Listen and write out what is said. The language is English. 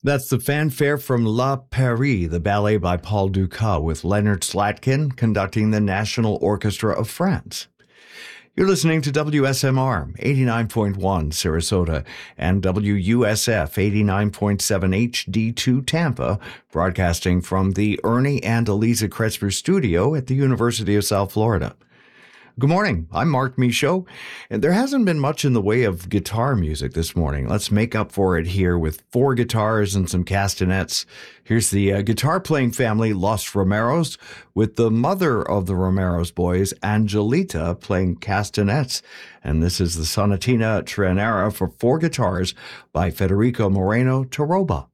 That's the fanfare from La Paris, the ballet by Paul Dukas, with Leonard Slatkin conducting the National Orchestra of France. You're listening to WSMR 89.1 Sarasota and WUSF 89.7 HD2 Tampa, broadcasting from the Ernie and Eliza Kretzmer studio at the University of South Florida. Good morning. I'm Mark Michaud, and there hasn't been much in the way of guitar music this morning. Let's make up for it here with 4 guitars and some castanets. Here's the guitar-playing family Los Romeros, with the mother of the Romeros boys, Angelita, playing castanets. And this is the Sonatina Trenera for 4 guitars by Federico Moreno Taroba.